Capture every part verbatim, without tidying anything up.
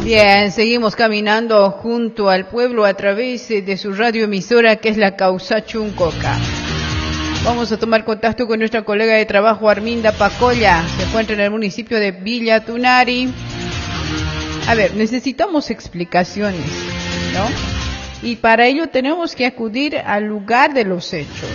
Bien, seguimos caminando junto al pueblo a través de su radioemisora que es la Causa Chuncoca. Vamos a tomar contacto con nuestra colega de trabajo Arminda Pacolla, se encuentra en el municipio de Villa Tunari. A ver, necesitamos explicaciones, ¿no? Y para ello tenemos que acudir al lugar de los hechos.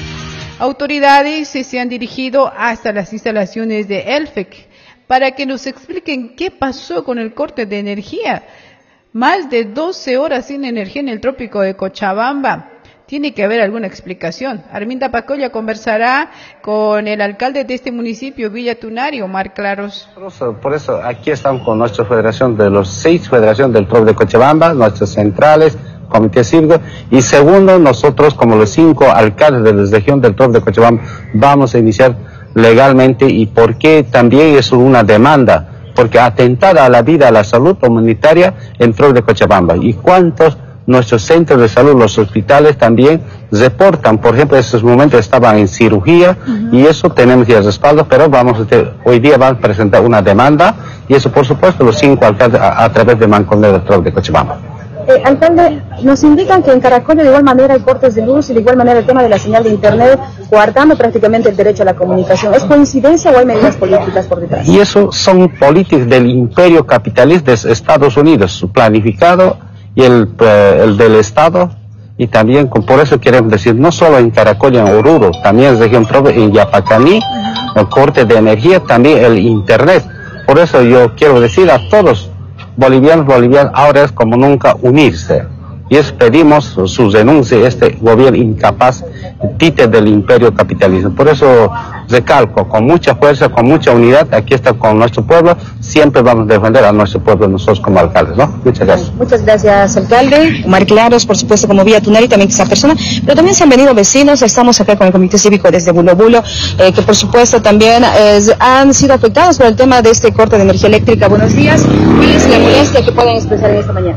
Autoridades se han dirigido hasta las instalaciones de ELFEC para que nos expliquen qué pasó con el corte de energía. Más de doce horas sin energía en el trópico de Cochabamba. Tiene que haber alguna explicación. Arminda Pacolla conversará con el alcalde de este municipio, Villa Tunari, Omar Claros. Por eso aquí estamos con nuestra federación de los seis federaciones del trópico de Cochabamba, nuestras centrales, comité cívico, y segundo, nosotros como los cinco alcaldes de la región del trópico de Cochabamba vamos a iniciar legalmente. ¿Y por qué también es una demanda? Porque atentada a la vida, a la salud humanitaria en el trópico de Cochabamba. ¿Y cuántos nuestros centros de salud, los hospitales también reportan? Por ejemplo, en estos momentos estaban en cirugía, uh-huh. y eso tenemos ya respaldo, pero vamos a tener, hoy día van a presentar una demanda, y eso por supuesto los cinco alcaldes a, a través de Mancomunidad del trópico de Cochabamba. Eh, alcalde, nos indican que en Caracol de igual manera hay cortes de luz y de igual manera el tema de la señal de internet, coartando prácticamente el derecho a la comunicación. ¿Es coincidencia o hay medidas políticas por detrás? Y eso son políticas del imperio capitalista de Estados Unidos, su planificado y el, eh, el del Estado, y también por eso queremos decir, no solo en Caracol y en Oruro, también en región en Yapacaní, el corte de energía, también el internet. Por eso yo quiero decir a todos bolivianos, bolivianos, ahora es como nunca unirse. Y es, pedimos su denuncia a este gobierno incapaz, títere del imperio capitalista. Por eso recalco, con mucha fuerza, con mucha unidad, aquí está con nuestro pueblo, siempre vamos a defender a nuestro pueblo nosotros como alcaldes, ¿no? Muchas gracias. Muchas gracias, alcalde. Omar Claros, por supuesto, como Villa Tunari, también esa persona, pero también se han venido vecinos, estamos acá con el comité cívico desde Bulo Bulo, eh, que por supuesto también eh, han sido afectados por el tema de este corte de energía eléctrica. Buenos días, ¿cuál es la molestia que pueden expresar en esta mañana?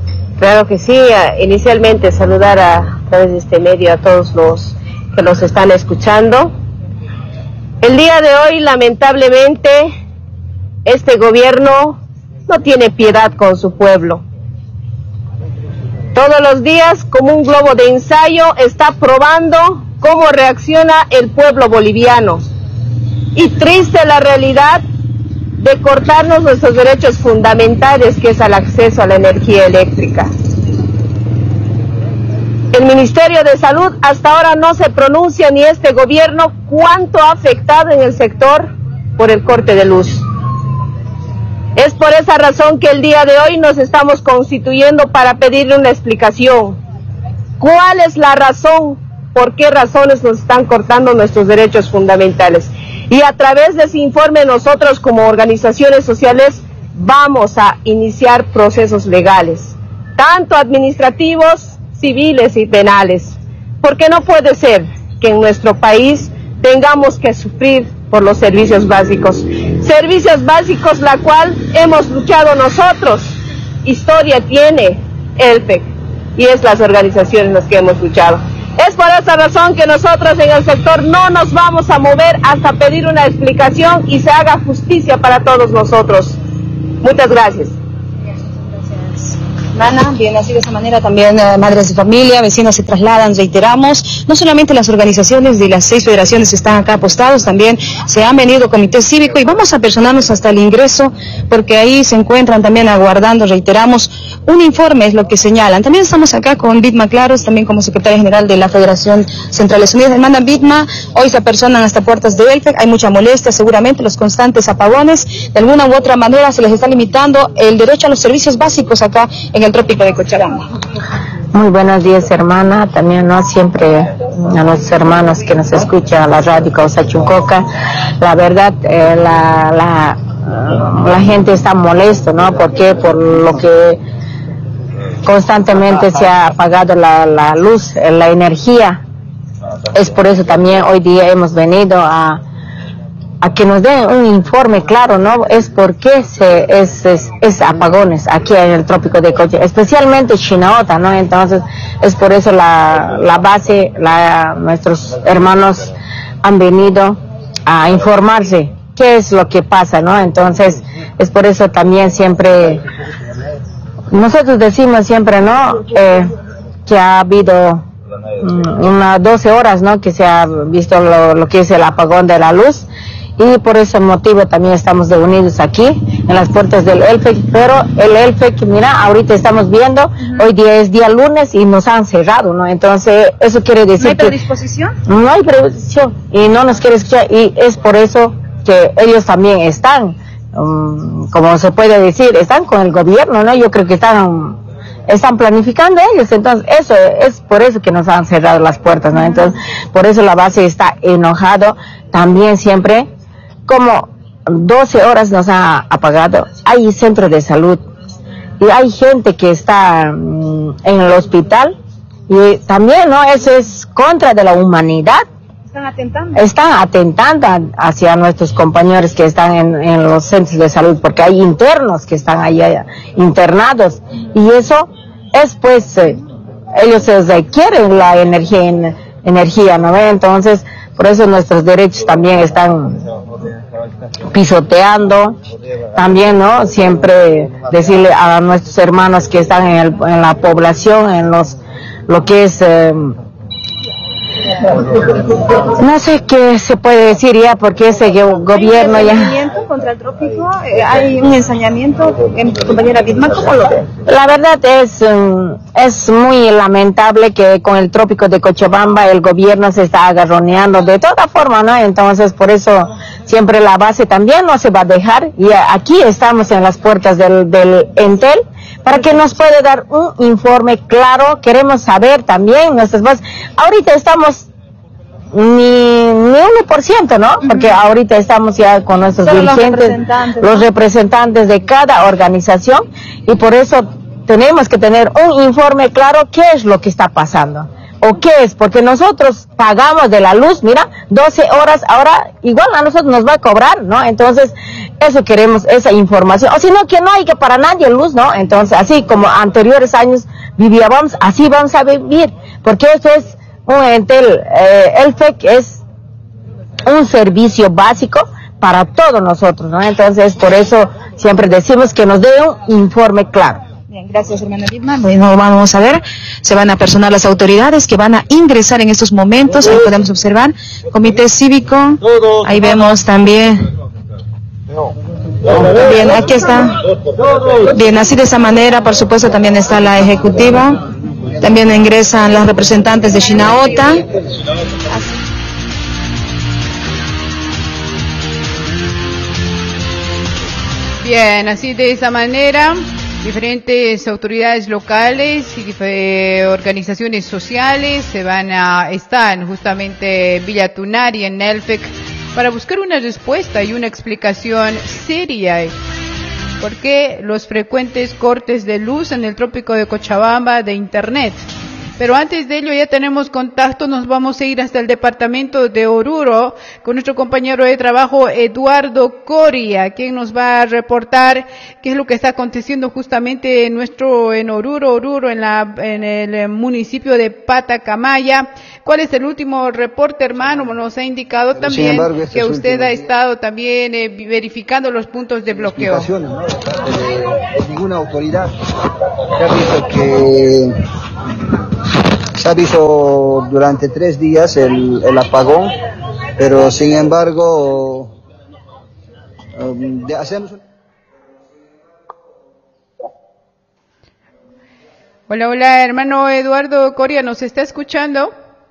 Claro que sí, inicialmente saludar a, a través de este medio a todos los que nos están escuchando. El día de hoy, lamentablemente, este gobierno no tiene piedad con su pueblo. Todos los días, como un globo de ensayo, está probando cómo reacciona el pueblo boliviano. Y triste la realidad de cortarnos nuestros derechos fundamentales, que es el acceso a la energía eléctrica. El Ministerio de Salud hasta ahora no se pronuncia, ni este gobierno, cuánto ha afectado en el sector por el corte de luz. Es por esa razón que el día de hoy nos estamos constituyendo para pedirle una explicación. ¿Cuál es la razón? ¿Por qué razones nos están cortando nuestros derechos fundamentales? Y a través de ese informe nosotros como organizaciones sociales vamos a iniciar procesos legales, tanto administrativos, civiles y penales, porque no puede ser que en nuestro país tengamos que sufrir por los servicios básicos, servicios básicos la cual hemos luchado nosotros, historia tiene ELFEC y es las organizaciones las que hemos luchado. Es por esa razón que nosotros en el sector no nos vamos a mover hasta pedir una explicación y se haga justicia para todos nosotros. Muchas gracias. Nana, bien, así de esa manera también eh, madres de familia, vecinos se trasladan, reiteramos, no solamente las organizaciones de las seis federaciones están acá apostados, también se han venido comité cívico y vamos a personarnos hasta el ingreso porque ahí se encuentran también aguardando, reiteramos, un informe es lo que señalan. También estamos acá con Bitma Claros, también como secretaria general de la Federación Centrales Unidas. Hermana Bitma, hoy se apersonan hasta puertas de ELFEC, hay mucha molestia, seguramente los constantes apagones, de alguna u otra manera se les está limitando el derecho a los servicios básicos acá en el trópico de Cochabamba. Muy buenos días, hermana, también no siempre a nuestros hermanos que nos escuchan a la radio Causa Chuncoca. La verdad, eh, la, la, la gente está molesta, ¿no? Porque por lo que constantemente se ha apagado la, la luz, la energía. Es por eso también hoy día hemos venido a a que nos den un informe claro, ¿no? Es por qué se, es, es, es apagones aquí en el trópico de Cochabamba, especialmente Chinaota, ¿no? Entonces, es por eso la, la base, la, nuestros hermanos han venido a informarse qué es lo que pasa, ¿no? Entonces, es por eso también siempre nosotros decimos siempre, ¿no? Eh, que ha habido um, unas doce horas, ¿no? Que se ha visto lo, lo que es el apagón de la luz. Y por ese motivo también estamos reunidos aquí en las puertas del ELFEC, pero el ELFEC, mira, ahorita estamos viendo, uh-huh. Hoy día es día lunes y nos han cerrado, ¿no? Entonces, eso quiere decir ¿No hay que... predisposición? No hay predisposición y no nos quiere escuchar, y es por eso que ellos también están, um, como se puede decir, están con el gobierno, ¿no? Yo creo que están... están planificando ellos, entonces eso es por eso que nos han cerrado las puertas, ¿no? Entonces, por eso la base está enojado, también siempre, como doce horas nos ha apagado, hay centros de salud, y hay gente que está um, en el hospital, y también, ¿no? Eso es contra de la humanidad. Están atentando. Están atentando hacia nuestros compañeros que están en, en los centros de salud, porque hay internos que están ahí internados, y eso es pues, eh, ellos requieren la energía, en, energía, ¿no? Entonces, por eso nuestros derechos también están pisoteando, también, ¿no? Siempre decirle a nuestros hermanos que están en, el, en la población, en los, lo que es... Eh, no sé qué se puede decir ya, porque ese gobierno ya... ¿Hay un ensañamiento contra el trópico? ¿Hay un ensañamiento, compañera Vilma? ¿Cómo lo ve? La verdad es, um, es muy lamentable que con el trópico de Cochabamba el gobierno se está agarroneando de toda forma, ¿no? Entonces, por eso siempre la base también no se va a dejar, y aquí estamos en las puertas del, del Entel, para que nos pueda dar un informe claro. Queremos saber también nuestras voces. Ahorita estamos ni ni uno por ciento, ¿no? Porque ahorita estamos ya con nuestros Son dirigentes, los representantes, los representantes de cada organización, y por eso tenemos que tener un informe claro qué es lo que está pasando. ¿O qué es? Porque nosotros pagamos de la luz, mira, doce horas, ahora igual a nosotros nos va a cobrar, ¿no? Entonces, eso queremos, esa información. O si no, que no hay que para nadie luz, ¿no? Entonces, así como anteriores años vivíamos, así vamos a vivir. Porque eso es un Entel, eh, ELFEC es un servicio básico para todos nosotros, ¿no? Entonces, por eso siempre decimos que nos dé un informe claro. Bien, gracias, hermana Vilma. Bueno, vamos a ver, se van a personar las autoridades que van a ingresar en estos momentos. Ahí podemos observar, comité cívico, ahí vemos también. Bien, aquí está. Bien, así de esa manera, por supuesto, también está la ejecutiva. También ingresan los representantes de Shinaota. Bien, así de esa manera, diferentes autoridades locales y eh, organizaciones sociales se van a estar justamente en Villa Tunari, en ELFEC, para buscar una respuesta y una explicación seria. ¿Por qué los frecuentes cortes de luz en el trópico de Cochabamba de internet? Pero antes de ello ya tenemos contacto, nos vamos a ir hasta el departamento de Oruro con nuestro compañero de trabajo Eduardo Coria, quien nos va a reportar qué es lo que está aconteciendo justamente en nuestro, en Oruro, Oruro, en la, en el municipio de Patacamaya. ¿Cuál es el último reporte, hermano? Nos ha indicado también embargo, este que usted último... ha estado también eh, verificando los puntos de bloqueo. ¿No? Eh, ninguna autoridad se ha visto que se ha visto durante tres días el, el apagón, pero sin embargo um, hacemos un... Hola, hola, hermano Eduardo Coria, ¿nos está escuchando?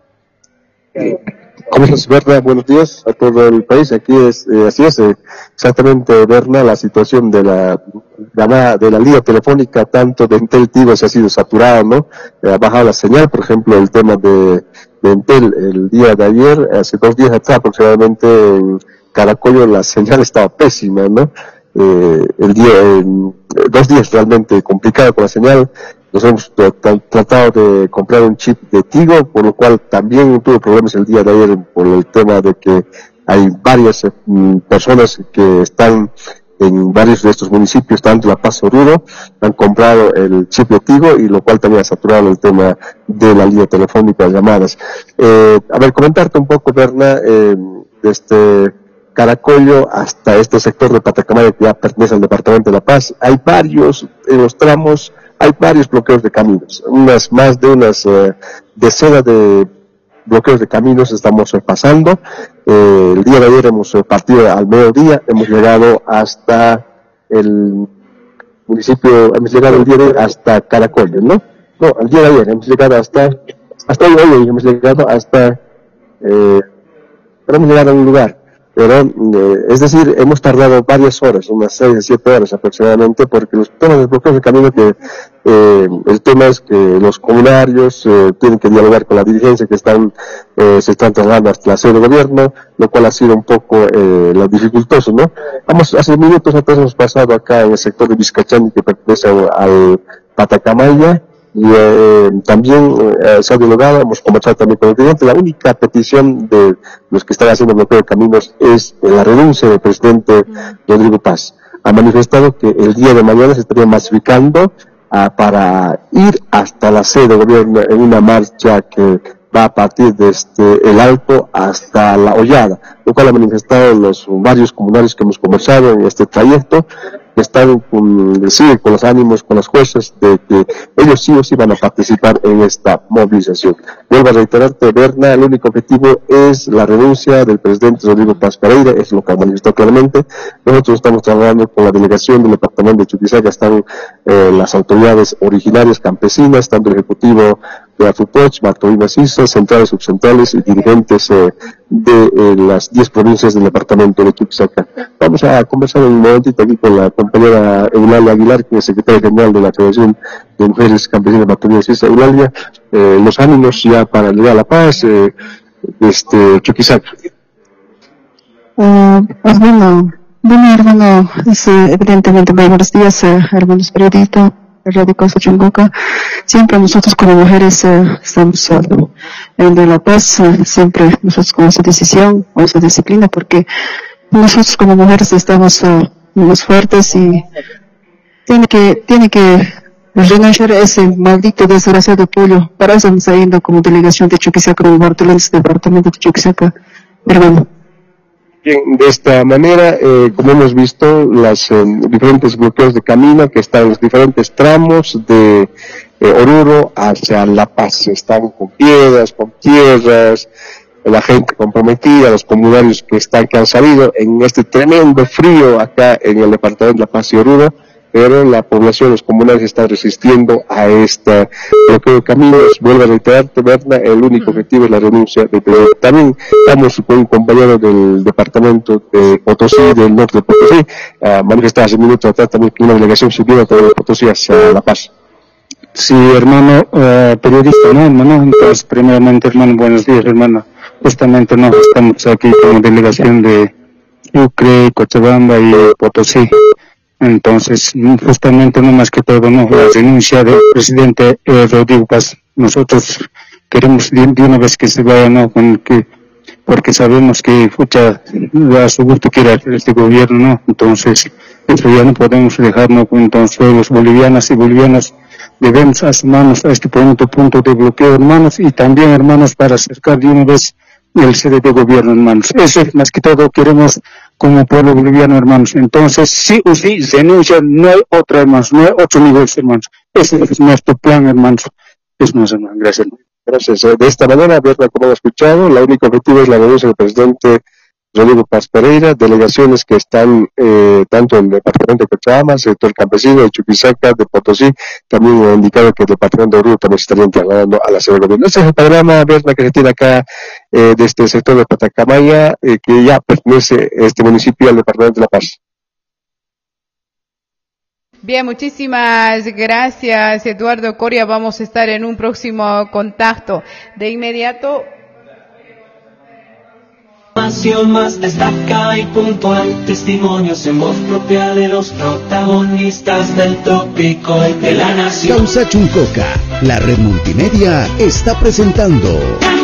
¿Cómo estás, Berna? Buenos días a todo el país. Aquí es, eh, así es, eh, exactamente, Berna, la situación de la llamada de la línea telefónica, tanto de Entel Tigo, se ha sido saturada, ¿no? Eh, ha bajado la señal, por ejemplo, el tema de, de Entel, el día de ayer, hace dos días atrás aproximadamente, en Caracollo la señal estaba pésima, ¿no? Eh, el día, eh, dos días realmente complicado con la señal. Nos hemos tratado de comprar un chip de Tigo, por lo cual también tuve problemas el día de ayer por el tema de que hay varias eh, personas que están en varios de estos municipios, tanto La Paz, Oruro, han comprado el chip de Tigo, y lo cual también ha saturado el tema de la línea telefónica de llamadas. Eh, a ver, comentarte un poco, Berna, eh, desde Caracollo hasta este sector de Patacamaya que ya pertenece al departamento de La Paz, hay varios en los tramos hay varios bloqueos de caminos, unas más de unas eh, decenas de bloqueos de caminos estamos eh, pasando. Eh, el día de ayer hemos eh, partido al mediodía, hemos llegado hasta el municipio, hemos llegado el día de ayer hasta Caracollo, ¿no? No, el día de ayer hemos llegado hasta, hasta hoy, hoy hemos llegado hasta, eh, pero hemos llegado a un lugar. Pero, eh, es decir, hemos tardado varias horas, unas seis, siete horas aproximadamente, porque los temas de bloqueos de camino que, eh, el tema es que los comunarios, eh, tienen que dialogar con la dirigencia que están, eh, se están trasladando hasta la sede de gobierno, lo cual ha sido un poco, eh, lo dificultoso, ¿no? Vamos, hace minutos atrás hemos pasado acá en el sector de Vizcachani, que pertenece al, al Patacamaya, y eh, también eh, se ha dialogado, hemos conversado también con el presidente. La única petición de los que están haciendo bloqueo de caminos es eh, la renuncia del presidente Rodrigo Paz. Ha manifestado que el día de mañana se estaría masificando uh, para ir hasta la sede de gobierno en una marcha que va a partir desde el Alto hasta la Hollada, lo cual ha manifestado los varios comunarios que hemos conversado en este trayecto, que están con, sí, con los ánimos, con las fuerzas de que ellos sí o sí van a participar en esta movilización. Vuelvo a reiterarte, Berna, el único objetivo es la renuncia del presidente Rodrigo Paz Pereira, es lo que ha manifestado claramente. Nosotros estamos trabajando con la delegación del departamento de Chuquisaca, están eh, las autoridades originarias campesinas, tanto el ejecutivo de Afupoch, Bartolín Maciza, centrales, subcentrales y dirigentes eh, de eh, las diez provincias del departamento de Chuquisaca. Vamos a conversar en un momentito aquí con la compañera Eulalia Aguilar, que es secretaria general de la Federación de Mujeres Campesinas Bartolín Maciza. Eulalia, eh, los ánimos ya para llegar a la paz, eh, este, Chuquisaca. Uh, pues bueno, bueno hermano, es, eh, evidentemente muy buenos días, eh, hermanos periodistas. Radio Causachun Coca. Siempre nosotros como mujeres eh, estamos eh, en de la paz, eh, siempre nosotros con esa decisión, con esa disciplina, porque nosotros como mujeres estamos eh, más fuertes y tiene que, tiene que renunciar a ese maldito desgraciado pollo. Para eso estamos yendo como delegación de Chuquisaca, como Bartolés, departamento de Chuquisaca, hermano. Bien, de esta manera, eh, como hemos visto, los eh, diferentes bloqueos de camino que están en los diferentes tramos de eh, Oruro hacia La Paz, están con piedras, con tierras, la gente comprometida, los comunarios que están, que han salido en este tremendo frío acá en el departamento de La Paz y Oruro, pero la población, los comunarios están resistiendo a este bloqueo de caminos. Vuelvo a reiterarte, Berna, el único objetivo es la renuncia de Pedro. También estamos con un compañero del departamento de Potosí, del norte de Potosí, uh, manifestaba hace minutos atrás también que una delegación subió de Potosí hacia La Paz. Sí, hermano, uh, periodista, ¿no, hermano? Entonces, primeramente, hermano, buenos días, hermano. Justamente nos estamos aquí como delegación de Sucre, Cochabamba y Potosí. Entonces, justamente, no más que todo, no, la renuncia del presidente eh, Rodrigo Paz. Nosotros queremos de, de una vez que se vaya, no, con que, porque sabemos que, pucha, a su gusto quiere hacer este gobierno, no. Entonces, eso ya no podemos dejar, no. Entonces, los bolivianos y bolivianas debemos asumirnos a este punto, punto de bloqueo, hermanos, y también, hermanos, para acercar de una vez el sede de gobierno, hermanos. Eso es más que todo queremos como pueblo boliviano, hermanos. Entonces, sí o sí, renuncia, no hay otra, hermanos, no hay otro nivel, hermanos. Ese es nuestro plan, hermanos. Es más, hermanos. Gracias. Gracias. De esta manera, Berna, como han escuchado, el único objetivo es la renuncia del presidente Rodrigo Paz Pereira, delegaciones que están eh, tanto en el departamento de Cochabamba, sector campesino, de Chuquisaca, de Potosí, también he indicado que el departamento de Oruro también se estaría trasladando a la sede de gobierno. Este es el panorama, Berna, que se tiene acá eh, desde el sector de Patacamaya, eh, que ya pertenece este municipio al departamento de La Paz. Bien, muchísimas gracias, Eduardo Coria. Vamos a estar en un próximo contacto. De inmediato. Información más destacada y puntual, testimonios en voz propia de los protagonistas del tópico de la nación. Causachun Coca, la red multimedia, está presentando